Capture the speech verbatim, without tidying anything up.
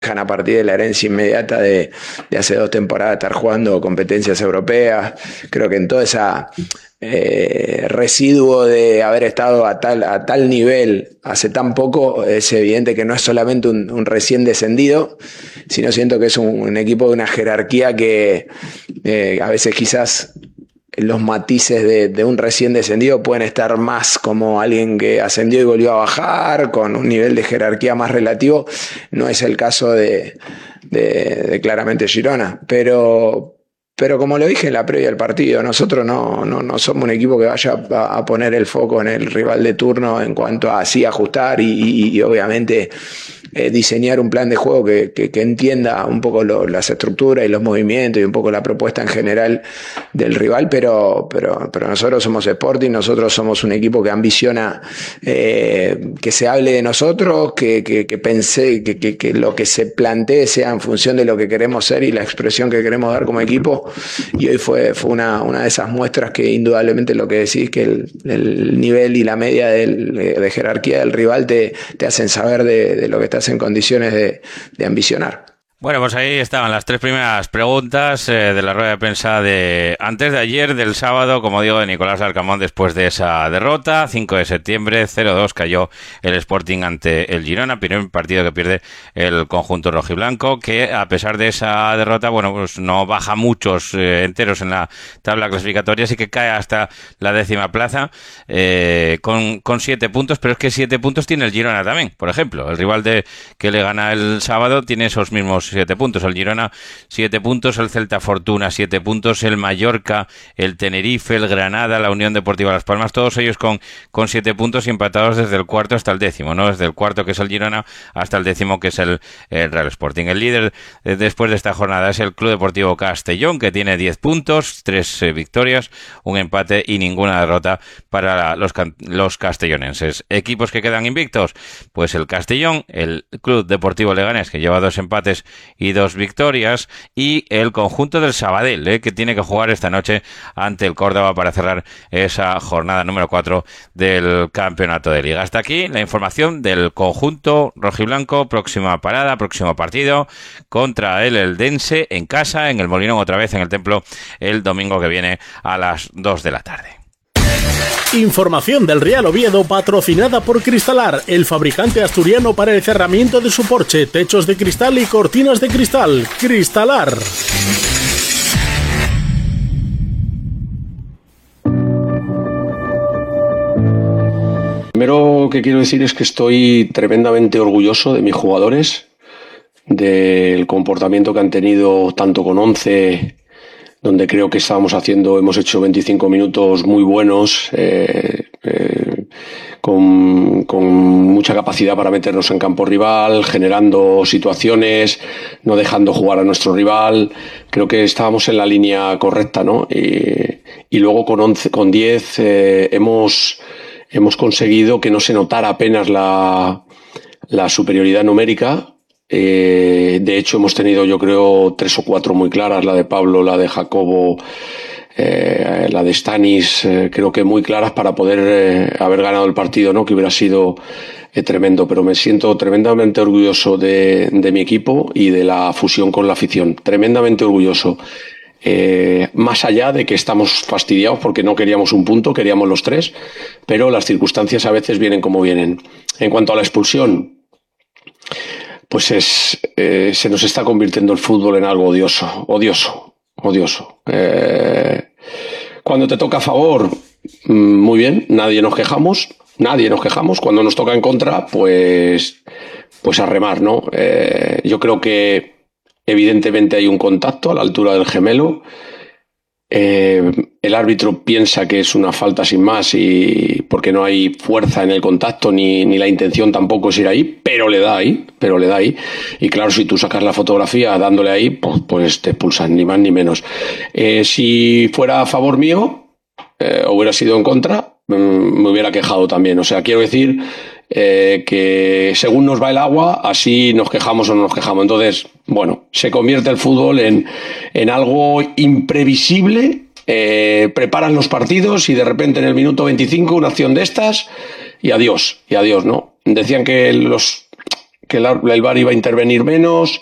a partir de la herencia inmediata de, de hace dos temporadas estar jugando competencias europeas. Creo que en todo ese eh, residuo de haber estado a tal, a tal nivel hace tan poco, es evidente que no es solamente un, un recién descendido, sino siento que es un, un equipo de una jerarquía que eh, a veces quizás los matices de, de un recién descendido pueden estar más como alguien que ascendió y volvió a bajar, con un nivel de jerarquía más relativo. No es el caso de, de, de claramente Girona, pero, pero como lo dije en la previa del partido, nosotros no, no, no somos un equipo que vaya a, a poner el foco en el rival de turno en cuanto a así ajustar y, y, y obviamente eh, diseñar un plan de juego que, que, que entienda un poco lo, las estructuras y los movimientos y un poco la propuesta en general del rival, pero, pero, pero nosotros somos Sporting, nosotros somos un equipo que ambiciona eh, que se hable de nosotros, que, que, que pensé que, que, que lo que se plantee sea en función de lo que queremos ser y la expresión que queremos dar como equipo, y hoy fue, fue una, una de esas muestras que indudablemente lo que decís, que el, el nivel y la media del, de jerarquía del rival te, te hacen saber de, de lo que estás en condiciones de, de ambicionar. Bueno, pues ahí estaban las tres primeras preguntas eh, de la rueda de prensa de antes de ayer, del sábado, como digo, de Nicolás Larcamón después de esa derrota. cinco de septiembre, cero dos cayó el Sporting ante el Girona, primer partido que pierde el conjunto rojiblanco, que a pesar de esa derrota, bueno, pues no baja muchos eh, enteros en la tabla clasificatoria, así que cae hasta la décima plaza eh, con, con siete puntos, pero es que siete puntos tiene el Girona también, por ejemplo. El rival de que le gana el sábado tiene esos mismos siete puntos, el Girona siete puntos, el Celta Fortuna siete puntos, el Mallorca, el Tenerife, el Granada, la Unión Deportiva Las Palmas, todos ellos con, con siete puntos y empatados desde el cuarto hasta el décimo, ¿no? Desde el cuarto, que es el Girona, hasta el décimo, que es el, el Real Sporting. El líder eh, después de esta jornada es el Club Deportivo Castellón, que tiene diez puntos, tres eh, victorias, un empate y ninguna derrota para los, los castellonenses. Equipos que quedan invictos, pues el Castellón, el Club Deportivo Leganés, que lleva dos empates y dos victorias, y el conjunto del Sabadell, ¿eh? que tiene que jugar esta noche ante el Córdoba para cerrar esa jornada número cuatro del campeonato de liga. Hasta aquí la información del conjunto rojiblanco. Próxima parada, próximo partido contra el Eldense en casa, en el Molinón, otra vez en el Templo, el domingo que viene a las dos de la tarde. Información del Real Oviedo patrocinada por Cristalar, el fabricante asturiano para el cerramiento de su porche, techos de cristal y cortinas de cristal. Cristalar. Primero que quiero decir es que estoy tremendamente orgulloso de mis jugadores, del comportamiento que han tenido tanto con once, donde creo que estábamos haciendo, hemos hecho veinticinco minutos muy buenos, eh, eh, con, con mucha capacidad para meternos en campo rival, generando situaciones, no dejando jugar a nuestro rival. Creo que estábamos en la línea correcta, ¿no? Y, y luego con once, con diez eh, hemos, hemos conseguido que no se notara apenas la, la superioridad numérica. Eh, de hecho, hemos tenido, yo creo, tres o cuatro muy claras, la de Pablo, la de Jacobo, eh, la de Stanis, eh, creo que muy claras para poder eh, haber ganado el partido, ¿no? Que hubiera sido eh, tremendo, pero me siento tremendamente orgulloso de, de mi equipo y de la fusión con la afición, tremendamente orgulloso. Eh, más allá de que estamos fastidiados porque no queríamos un punto, queríamos los tres, pero las circunstancias a veces vienen como vienen. En cuanto a la expulsión, pues es, eh, se nos está convirtiendo el fútbol en algo odioso, odioso, odioso. Eh, cuando te toca a favor, muy bien, nadie nos quejamos, nadie nos quejamos. Cuando nos toca en contra, pues, pues a remar, ¿no? Eh, yo creo que evidentemente hay un contacto a la altura del gemelo. Eh, el árbitro piensa que es una falta sin más y porque no hay fuerza en el contacto ni, ni la intención tampoco es ir ahí, pero le da ahí, pero le da ahí. Y claro, si tú sacas la fotografía dándole ahí, pues, pues te expulsan, ni más ni menos. Eh, si fuera a favor mío, eh, hubiera sido en contra, me hubiera quejado también. O sea, quiero decir eh, que según nos va el agua, así nos quejamos o no nos quejamos. Entonces, bueno, se convierte el fútbol en, en algo imprevisible. Eh, preparan los partidos y de repente en el minuto veinticinco una acción de estas y adiós, y adiós, ¿no? Decían que los que el, el V A R iba a intervenir menos,